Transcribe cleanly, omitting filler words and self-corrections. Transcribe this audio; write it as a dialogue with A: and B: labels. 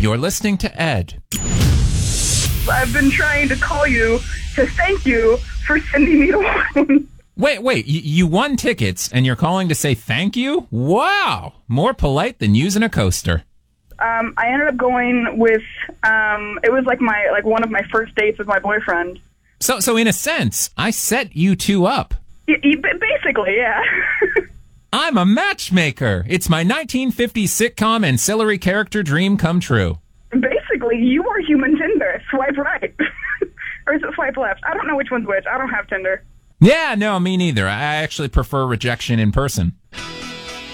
A: You're listening to Ed.
B: I've been trying to call you to thank you for sending me to one.
A: Wait, you won tickets and you're calling to say thank you? Wow, more polite than using a coaster.
B: I ended up going with, it was like one of my first dates with my boyfriend.
A: So in a sense, I set you two up.
B: Basically, yeah.
A: I'm a matchmaker. It's my 1950s sitcom ancillary character dream come true.
B: Basically, you are human Tinder. Swipe right. Or is it swipe left? I don't know which one's which. I don't have Tinder.
A: Yeah, no, me neither. I actually prefer rejection in person.